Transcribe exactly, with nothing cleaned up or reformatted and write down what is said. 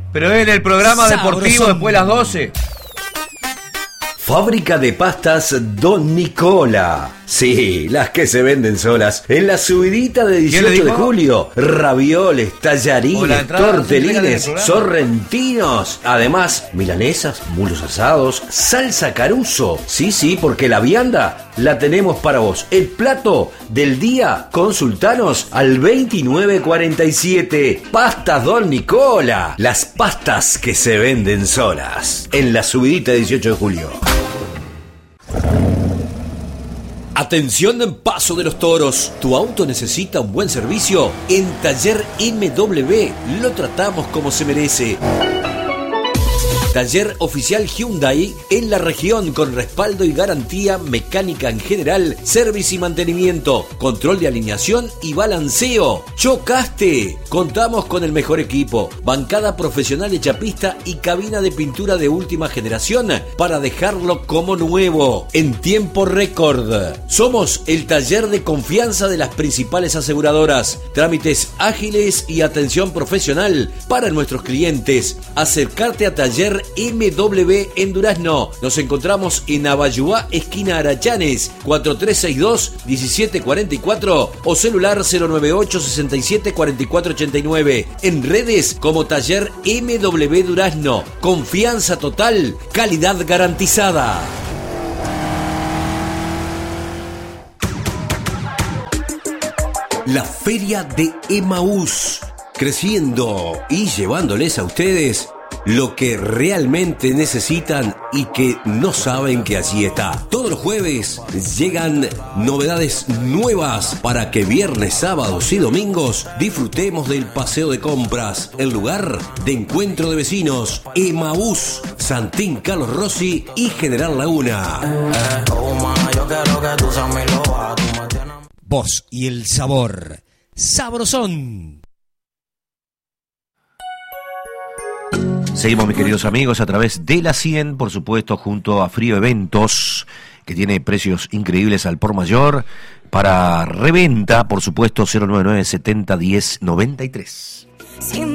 Pero es en el programa deportivo después de las doce. Fábrica de pastas Don Nicola. Sí, las que se venden solas. En la subidita de dieciocho de julio. Ravioles, tallarines, tortelines, sorrentinos. Además, milanesas, mulos asados, salsa Caruso. Sí, sí, porque la vianda la tenemos para vos. El plato del día, consultanos al veintinueve cuarenta y siete. Pastas Don Nicola. Las pastas que se venden solas. En la subidita de dieciocho de julio. Atención en Paso de los Toros. ¿Tu auto necesita un buen servicio? En Taller M W lo tratamos como se merece. Taller oficial Hyundai en la región con respaldo y garantía mecánica en general, servicio y mantenimiento, control de alineación y balanceo. ¿Chocaste? Contamos con el mejor equipo, bancada profesional de chapista y cabina de pintura de última generación para dejarlo como nuevo, en tiempo récord. Somos el taller de confianza de las principales aseguradoras. Trámites ágiles y atención profesional para nuestros clientes. Acercarte a Taller M W en Durazno. Nos encontramos en Abayuá, esquina Arachanes, cuatro tres seis dos, diecisiete cuarenta y cuatro o celular cero nueve ocho, sesenta y siete, cuarenta y cuatro ochenta y nueve. En redes como Taller M W Durazno. Confianza total, calidad garantizada. La Feria de Emaús, creciendo y llevándoles a ustedes lo que realmente necesitan y que no saben que allí está. Todos los jueves llegan novedades nuevas para que viernes, sábados y domingos disfrutemos del paseo de compras, el lugar de encuentro de vecinos, Emaús, Santín Carlos Rossi y General Laguna. Voz y el sabor, sabrosón. Seguimos, mis queridos amigos, a través de la cien, por supuesto, junto a Frío Eventos, que tiene precios increíbles al por mayor. Para reventa, por supuesto, cero nueve nueve, setenta, diez, noventa y tres.